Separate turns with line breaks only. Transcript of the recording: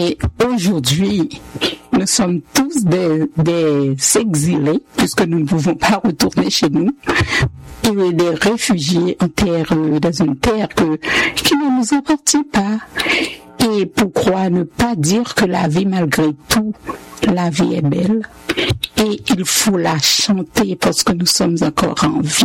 Et aujourd'hui, nous sommes tous des exilés, puisque nous ne pouvons pas retourner chez nous, et des réfugiés dans une terre qui ne nous appartient pas. Et pourquoi ne pas dire que la vie, malgré tout, la vie est belle, et il faut la chanter parce que nous sommes encore en vie.